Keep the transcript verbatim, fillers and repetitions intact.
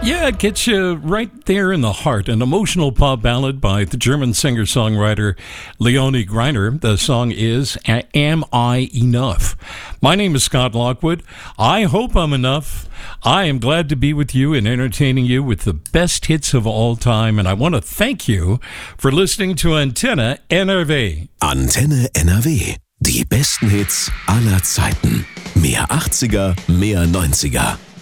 Yeah, it gets you right there in the heart. An emotional pop ballad by the German singer-songwriter Leonie Greiner. The song is Am I Enough? My name is Scott Lockwood. I hope I'm enough. I am glad to be with you and entertaining you with the best hits of all time. And I want to thank you for listening to Antenne N R W. Antenne N R W. Die besten Hits aller Zeiten. Mehr achtziger, mehr neunziger.